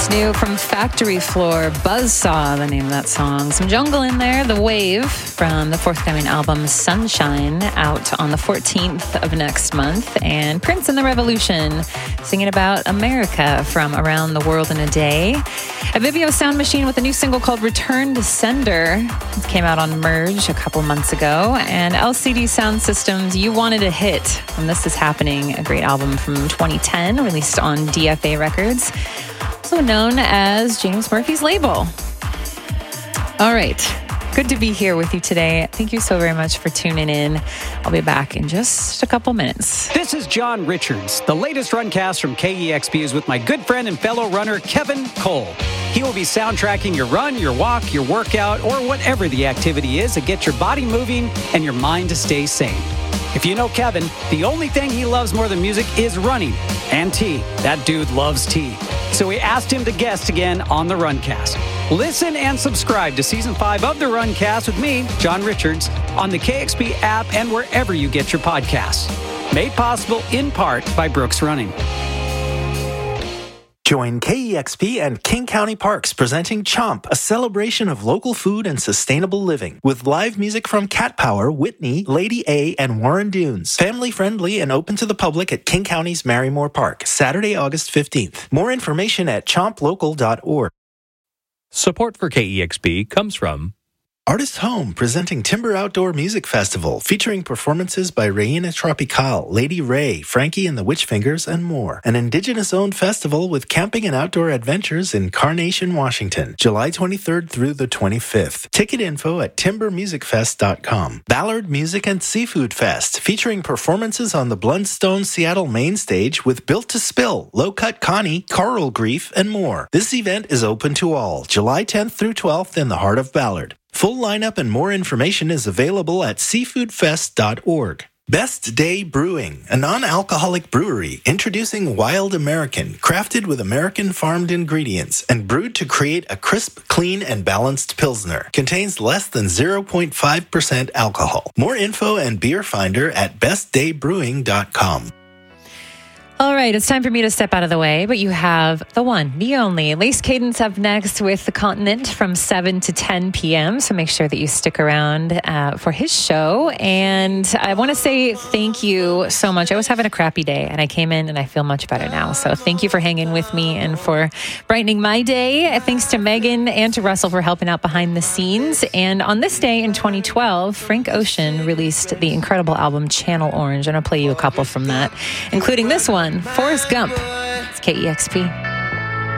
New from Factory Floor, Buzzsaw, the name of that song. Some jungle in there, The Wave, from the forthcoming album Sunshine, out on the 14th of next month. And Prince and the Revolution, singing about America from Around the World in a Day. A Vivio Sound Machine with a new single called Return to Sender. It came out on Merge a couple months ago. And LCD Sound Systems, You Wanted a Hit, and This Is Happening, a great album from 2010, released on DFA Records, also known as James Murphy's label. All right. Good to be here with you today. Thank you so very much for tuning in. I'll be back in just a couple minutes. This is John Richards. The latest Runcast from KEXP is with my good friend and fellow runner, Kevin Cole. He will be soundtracking your run, your walk, your workout, or whatever the activity is to get your body moving and your mind to stay sane. If you know Kevin, the only thing he loves more than music is running and tea. That dude loves tea. So we asked him to guest again on the Runcast. Listen and subscribe to Season 5 of the Runcast with me, John Richards, on the KXP app and wherever you get your podcasts. Made possible in part by Brooks Running. Join KEXP and King County Parks presenting Chomp, a celebration of local food and sustainable living, with live music from Cat Power, Whitney, Lady A, and Warren Dunes. Family friendly and open to the public at King County's Marymore Park, Saturday, August 15th. More information at chomplocal.org. Support for KEXP comes from Artist Home, presenting Timber Outdoor Music Festival, featuring performances by Reina Tropical, Lady Ray, Frankie and the Witchfingers, and more. An Indigenous-owned festival with camping and outdoor adventures in Carnation, Washington, July 23rd through the 25th. Ticket info at timbermusicfest.com. Ballard Music and Seafood Fest, featuring performances on the Blundstone Seattle main stage with Built to Spill, Low Cut Connie, Coral Grief, and more. This event is open to all, July 10th through 12th in the heart of Ballard. Full lineup and more information is available at seafoodfest.org. Best Day Brewing, a non-alcoholic brewery introducing Wild American, crafted with American farmed ingredients and brewed to create a crisp, clean, and balanced Pilsner. Contains less than 0.5% alcohol. More info and beer finder at bestdaybrewing.com. All right, it's time for me to step out of the way, but you have the one, the only, Lace Cadence up next with The Continent from 7 to 10 p.m., so make sure that you stick around for his show. And I want to say thank you so much. I was having a crappy day, and I came in, and I feel much better now. So thank you for hanging with me and for brightening my day. Thanks to Megan and to Russell for helping out behind the scenes. And on this day in 2012, Frank Ocean released the incredible album Channel Orange, and I'll play you a couple from that, including this one, Forrest Gump. It's KEXP.